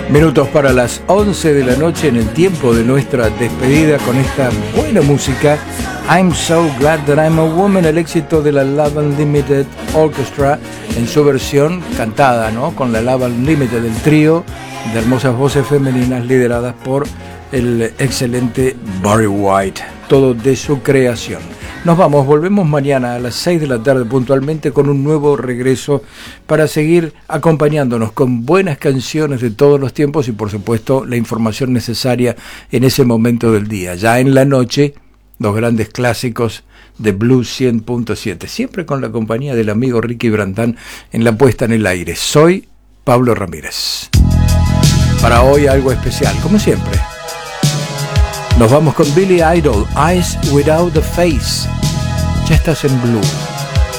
Minutos para las 11 de la noche en el tiempo de nuestra despedida con esta buena música. I'm So Glad That I'm a Woman, el éxito de la Love Unlimited Orchestra en su versión cantada, ¿no? Con la Love Unlimited, el trío de hermosas voces femeninas lideradas por el excelente Barry White, todo de su creación. Nos vamos, volvemos mañana a las 6 de la tarde puntualmente con un nuevo regreso para seguir acompañándonos con buenas canciones de todos los tiempos y por supuesto la información necesaria en ese momento del día. Ya en la noche, los grandes clásicos de Blues 100.7, siempre con la compañía del amigo Ricky Brandán en la puesta en el aire. Soy Pablo Ramírez. Para hoy algo especial, como siempre. Nos vamos con Billy Idol, Eyes Without a Face. Ya estás en Blue.